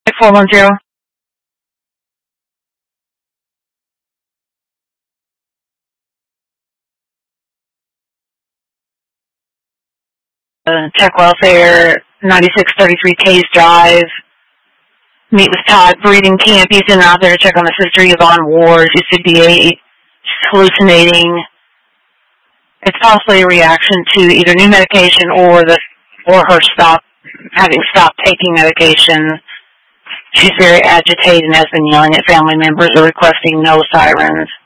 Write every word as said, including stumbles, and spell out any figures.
four one zero. Uh, check welfare, ninety-six thirty-three Case Drive. Meet with Todd, breathing camp. He's been out there to check on the sister. Yvonne Ward. She should be a, she's hallucinating. It's possibly a reaction to either new medication or the or her stop having stopped taking medication. She's very agitated and has been yelling at family members or requesting no sirens.